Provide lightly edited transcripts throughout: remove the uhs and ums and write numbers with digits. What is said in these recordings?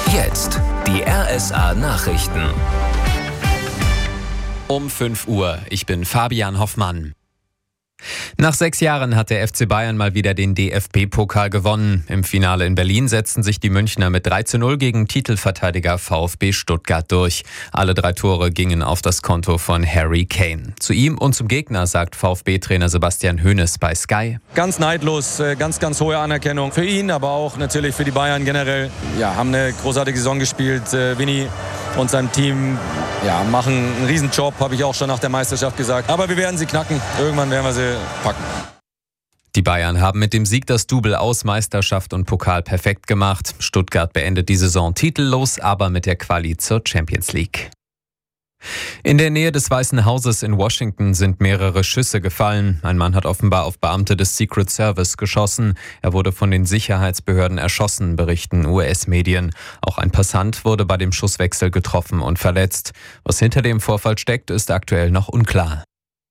Jetzt die RSA Nachrichten. Um 5 Uhr, ich bin Fabian Hoffmann. Nach 6 Jahren hat der FC Bayern mal wieder den DFB-Pokal gewonnen. Im Finale in Berlin setzten sich die Münchner mit 3:0 gegen Titelverteidiger VfB Stuttgart durch. Alle 3 Tore gingen auf das Konto von Harry Kane. Zu ihm und zum Gegner sagt VfB-Trainer Sebastian Hoeneß bei Sky: Ganz neidlos, ganz hohe Anerkennung für ihn, aber auch natürlich für die Bayern generell. Ja, haben eine großartige Saison gespielt. Vinny und sein Team machen einen Riesenjob, habe ich auch schon nach der Meisterschaft gesagt. Aber wir werden sie knacken. Irgendwann werden wir sie packen. Die Bayern haben mit dem Sieg das Double aus Meisterschaft und Pokal perfekt gemacht. Stuttgart beendet die Saison titellos, aber mit der Quali zur Champions League. In der Nähe des Weißen Hauses in Washington sind mehrere Schüsse gefallen. Ein Mann hat offenbar auf Beamte des Secret Service geschossen. Er wurde von den Sicherheitsbehörden erschossen, berichten US-Medien. Auch ein Passant wurde bei dem Schusswechsel getroffen und verletzt. Was hinter dem Vorfall steckt, ist aktuell noch unklar.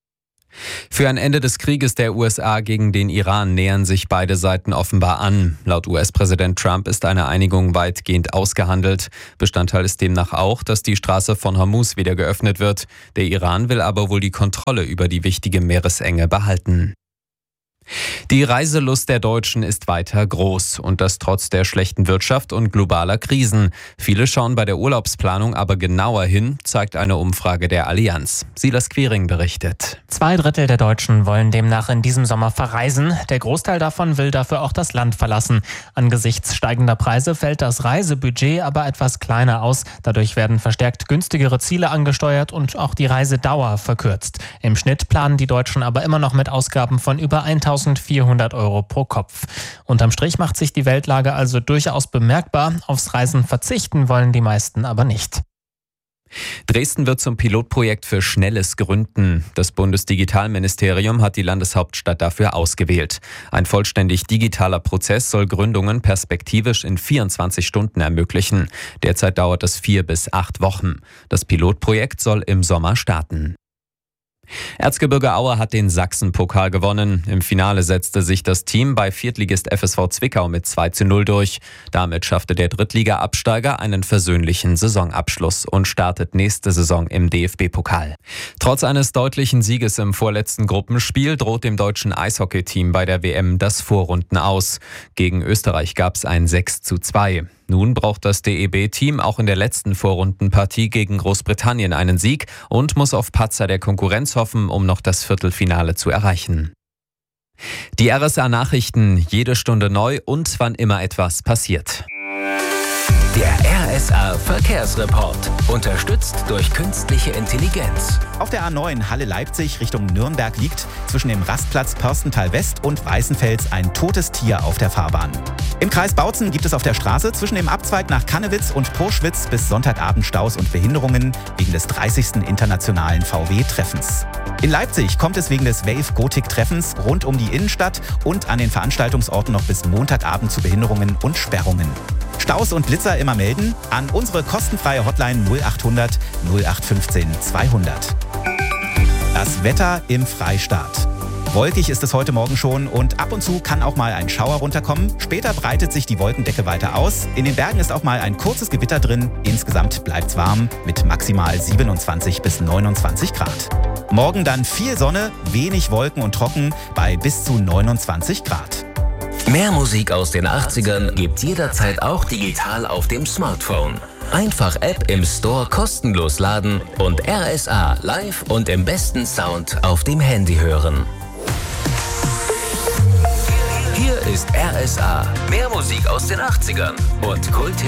Für ein Ende des Krieges der USA gegen den Iran nähern sich beide Seiten offenbar an. Laut US-Präsident Trump ist eine Einigung weitgehend ausgehandelt. Bestandteil ist demnach auch, dass die Straße von Hormuz wieder geöffnet wird. Der Iran will aber wohl die Kontrolle über die wichtige Meeresenge behalten. Die Reiselust der Deutschen ist weiter groß und das trotz der schlechten Wirtschaft und globaler Krisen. Viele schauen bei der Urlaubsplanung aber genauer hin, zeigt eine Umfrage der Allianz. Silas Quiring berichtet. 2/3 der Deutschen wollen demnach in diesem Sommer verreisen. Der Großteil davon will dafür auch das Land verlassen. Angesichts steigender Preise fällt das Reisebudget aber etwas kleiner aus. Dadurch werden verstärkt günstigere Ziele angesteuert und auch die Reisedauer verkürzt. Im Schnitt planen die Deutschen aber immer noch mit Ausgaben von über 1.400 € pro Kopf. Unterm Strich macht sich die Weltlage also durchaus bemerkbar. Aufs Reisen verzichten wollen die meisten aber nicht. Dresden wird zum Pilotprojekt für schnelles Gründen. Das Bundesdigitalministerium hat die Landeshauptstadt dafür ausgewählt. Ein vollständig digitaler Prozess soll Gründungen perspektivisch in 24 Stunden ermöglichen. Derzeit dauert es 4 bis 8 Wochen. Das Pilotprojekt soll im Sommer starten. Erzgebirge Aue hat den Sachsenpokal gewonnen. Im Finale setzte sich das Team bei Viertligist FSV Zwickau mit 2:0 durch. Damit schaffte der Drittliga-Absteiger einen versöhnlichen Saisonabschluss und startet nächste Saison im DFB-Pokal. Trotz eines deutlichen Sieges im vorletzten Gruppenspiel droht dem deutschen Eishockeyteam bei der WM das Vorrunden aus. Gegen Österreich gab es ein 6:2. Nun braucht das DEB-Team auch in der letzten Vorrundenpartie gegen Großbritannien einen Sieg und muss auf Patzer der Konkurrenz hoffen, um noch das Viertelfinale zu erreichen. Die RSA-Nachrichten, jede Stunde neu und wann immer etwas passiert. Der RSA-Verkehrsreport. Unterstützt durch künstliche Intelligenz. Auf der A9 Halle-Leipzig Richtung Nürnberg liegt zwischen dem Rastplatz Pörstental West und Weißenfels ein totes Tier auf der Fahrbahn. Im Kreis Bautzen gibt es auf der Straße zwischen dem Abzweig nach Kannewitz und Purschwitz bis Sonntagabend Staus und Behinderungen wegen des 30. internationalen VW-Treffens. In Leipzig kommt es wegen des Wave-Gotik-Treffens rund um die Innenstadt und an den Veranstaltungsorten noch bis Montagabend zu Behinderungen und Sperrungen. Staus und Blitzer immer melden an unsere kostenfreie Hotline 0800 0815 200. Das Wetter im Freistaat. Wolkig ist es heute Morgen schon und ab und zu kann auch mal ein Schauer runterkommen. Später breitet sich die Wolkendecke weiter aus. In den Bergen ist auch mal ein kurzes Gewitter drin. Insgesamt bleibt's warm mit maximal 27 bis 29 Grad. Morgen dann viel Sonne, wenig Wolken und trocken bei bis zu 29 Grad. Mehr Musik aus den 80ern gibt's jederzeit auch digital auf dem Smartphone. Einfach App im Store kostenlos laden und RSA live und im besten Sound auf dem Handy hören. Hier ist RSA. Mehr Musik aus den 80ern und Kulthits